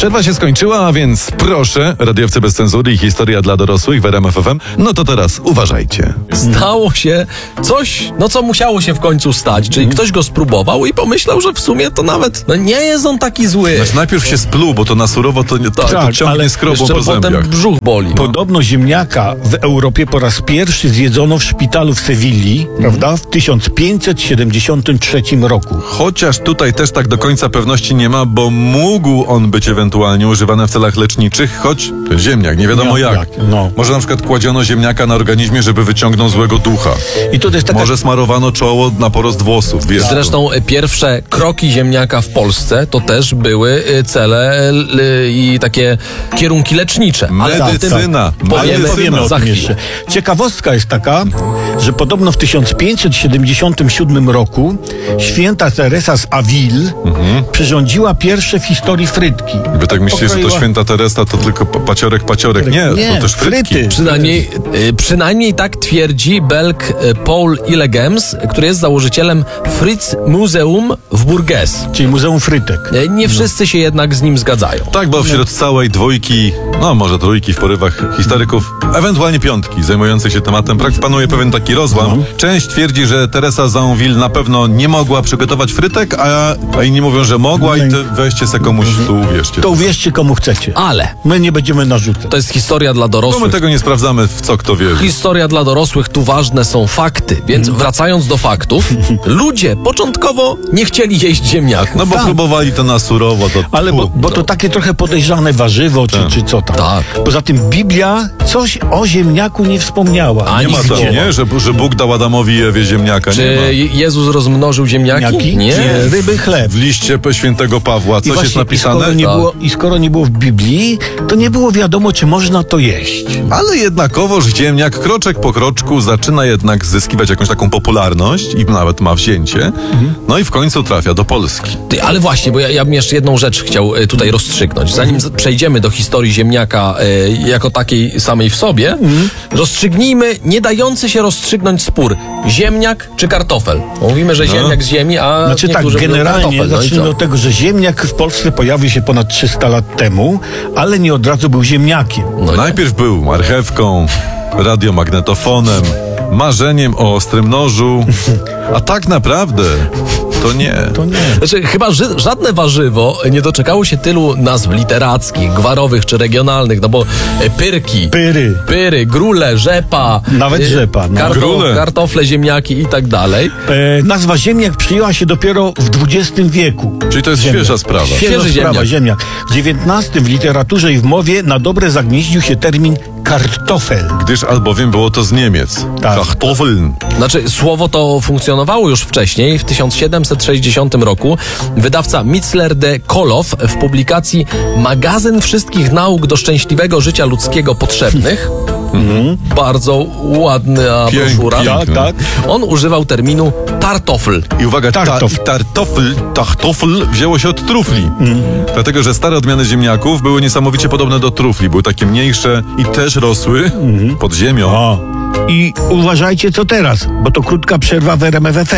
Przerwa się skończyła, a więc proszę, radiowcy bez cenzury i historia dla dorosłych w RMF FM. No to teraz uważajcie. Stało się coś, co musiało się w końcu stać. Czyli ktoś go spróbował i pomyślał, że w sumie to nawet nie jest on taki zły. Znaczy najpierw się spluł, bo to na surowo to ciągnie ale skrobą Jeszcze po potem zębiach. brzuch boli. Podobno ziemniaka w Europie po raz pierwszy zjedzono w szpitalu w Sewilli, prawda, w 1573 roku. Chociaż tutaj też tak do końca pewności nie ma, bo mógł on być ewentualnie używany w celach leczniczych, choć to ziemniak, nie wiadomo jak. No. Może na przykład kładziono ziemniaka na organizmie, żeby wyciągnął złego ducha. I to jest taka... Może smarowano czoło na porost włosów, wiesz. Zresztą pierwsze kroki ziemniaka w Polsce to też były cele i takie kierunki lecznicze. Ale o tym Medycyna. powiemy o za tym chwilę. jeszcze. Ciekawostka jest taka, że podobno w 1577 roku święta Teresa z Avil przyrządziła pierwsze w historii frytki. Wy tak myślicie, że to Pokroiła- święta Teresa to tylko paciorek. Nie, Nie, to też frytki. fryty. Przynajmniej tak twierdzi Belg Paul Illegems, który jest założycielem Fritz Museum w Bourges. Czyli Muzeum Frytek. Nie wszyscy się jednak z nim zgadzają. Tak, bo wśród całej dwójki, no może trójki w porywach historyków, ewentualnie piątki zajmujących się tematem, panuje pewien taki rozłam. Część twierdzi, że Teresa Zaonville na pewno nie mogła przygotować frytek, a inni mówią, że mogła i to weźcie se komuś tu uwierzcie. To uwierzcie komu chcecie. Ale My nie będziemy narzucać. to jest historia dla Bo my dorosłych. tego nie sprawdzamy, w co kto wierzy. Historia dla dorosłych, tu ważne są fakty. Więc wracając do faktów, ludzie początkowo nie chcieli jeść ziemniaków. No bo Tak. próbowali to na surowo, to Ale bo to takie trochę podejrzane warzywo, czy co tam. Tak. Poza tym Biblia coś o ziemniaku nie wspomniała. Ani nie ma to, słowa. nie? Że Bóg dał Adamowi i Ewie ziemniaka, nie Czy ma. Jezus rozmnożył ziemniaki? Ziemniaki? Nie. Ryby, chleb. W liście świętego Pawła coś jest napisane? Skoro nie było w Biblii, to nie było wiadomo, czy można to jeść. Ale jednakowoż ziemniak kroczek po kroczku zaczyna jednak zyskiwać jakąś taką popularność i nawet ma wzięcie. No i w końcu trafia do Polski. Ale właśnie, bo ja bym jeszcze jedną rzecz chciał tutaj rozstrzygnąć. Zanim przejdziemy do historii ziemniaka jako takiej samej w sobie, rozstrzygnijmy nie dający się rozstrzygnąć spór. Ziemniak czy kartofel? Bo mówimy, że ziemniak z ziemi, a Znaczy tak, niektórzy mówią generalnie kartofel. No i zacznijmy co? od tego, że ziemniak w Polsce pojawił się ponad 300 lat temu, ale nie od razu był ziemniakiem. No nie. Najpierw był marchewką, radiomagnetofonem, marzeniem o ostrym nożu, a tak naprawdę to nie. To nie. Znaczy, chyba żadne warzywo nie doczekało się tylu nazw literackich, gwarowych czy regionalnych, no bo pyry, grule, rzepa, Nawet rzepa, no. Grule. kartofle, ziemniaki i tak dalej. Nazwa ziemniak przyjęła się dopiero w XX wieku. Czyli to jest świeża sprawa. Świeży Sprawa, ziemniak. W XIX w literaturze i w mowie na dobre zagnieździł się termin kartofel. Gdyż albowiem było to z Niemiec. Tak. Kartoffeln. Znaczy, słowo to funkcjonowało już wcześniej. W 1760 roku wydawca Mitzler de Kolow w publikacji Magazyn Wszystkich Nauk do Szczęśliwego Życia Ludzkiego Potrzebnych, bardzo ładna broszura, Piękny. Tak. on używał terminu tartofl. I uwaga, tartofel wzięło się od trufli. Dlatego, że stare odmiany ziemniaków były niesamowicie podobne do trufli. Były takie mniejsze i też rosły pod ziemią. I uważajcie co teraz, bo to krótka przerwa w RMF FM.